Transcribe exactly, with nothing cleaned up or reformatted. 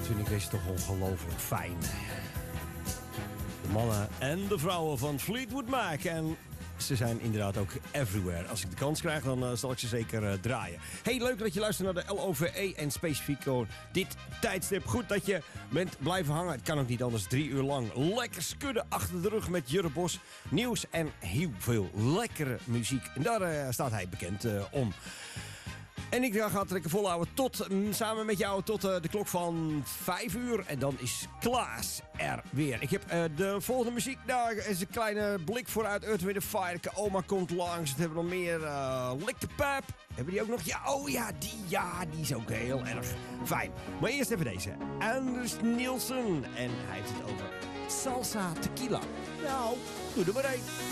vind ik deze toch ongelooflijk fijn. De mannen en de vrouwen van Fleetwood Mac. En ze zijn inderdaad ook everywhere. Als ik de kans krijg, dan uh, zal ik ze zeker uh, draaien. Hey, leuk dat je luistert naar de L O V E en specifiek voor dit tijdstip. Goed dat je bent blijven hangen. Het kan ook niet anders. Drie uur lang lekker skudden achter de rug met Jurre Bos. Nieuws en heel veel lekkere muziek. En daar uh, staat hij bekend uh, om. En ik ga het lekker volhouden tot, samen met jou tot uh, de klok van vijf uur. En dan is Klaas er weer. Ik heb uh, de volgende muziek. Daar is een kleine blik vooruit. Earth, Wind and Fire. Oma komt langs. Het hebben we nog meer. Uh, Lick the Pap. Hebben die ook nog? Ja, oh ja, die, ja, die is ook heel erg fijn. Maar eerst even deze. Anders Nielsen. En hij heeft het over salsa tequila. Nou, doe er maar één.